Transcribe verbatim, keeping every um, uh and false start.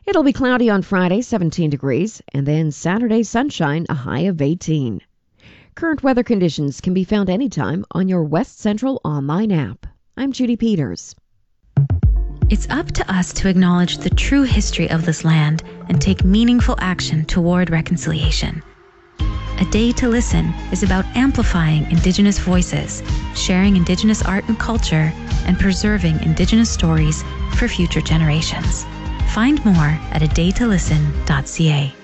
It'll be cloudy on Friday, seventeen degrees, and then Saturday sunshine, a high of eighteen. Current weather conditions can be found anytime on your West Central online app. I'm Judy Peters. It's up to us to acknowledge the true history of this land and take meaningful action toward reconciliation. A Day to Listen is about amplifying Indigenous voices, sharing Indigenous art and culture, and preserving Indigenous stories for future generations. Find more at a day to listen dot c a.